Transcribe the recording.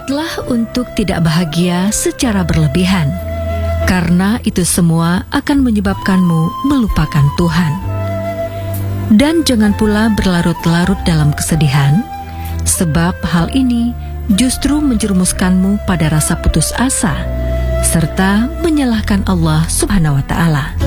Ingatlah untuk tidak bahagia secara berlebihan, karena itu semua akan menyebabkanmu melupakan Tuhan. Dan jangan pula berlarut-larut dalam kesedihan, sebab hal ini justru menjerumuskanmu pada rasa putus asa, serta menyalahkan Allah Subhanahu wa Ta'ala.